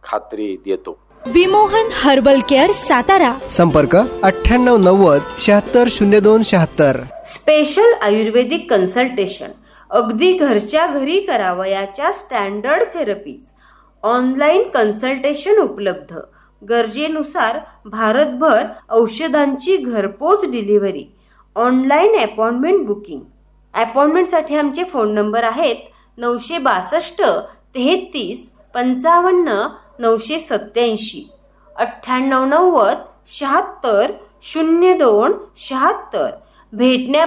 खात्री देतो. Vimohan herbal care Satara. संपर्क 9890760276. स्पेशल आयुर्वेदिक कन्सल्टेशन अगदी घरच्या घरी करावयाच्या स्टँडर्ड थेरपीज. ऑनलाईन कन्सल्टेशन उपलब्ध. गरजेनुसार भारतभर औषधांची घरपोच डिलिव्हरी. Online appointment booking. अपॉइंटमेंटसाठी आमचे फोन नंबर आहेत 962 33 55 987, 9890 76 02 76. भेटण्या